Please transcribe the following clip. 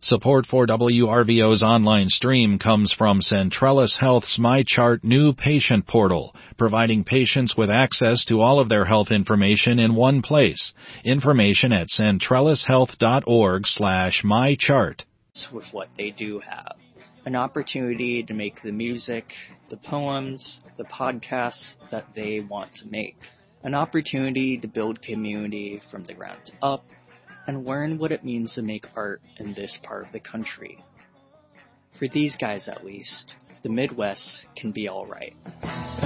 Support for WRVO's online stream comes from Centrellis Health's MyChart new patient portal, providing patients with access to all of their health information in one place. Information at centrellishealth.org/mychart. With what they do have. An opportunity to make the music, the poems, the podcasts that they want to make. An opportunity to build community from the ground up and learn what it means to make art in this part of the country. For these guys at least, the Midwest can be alright.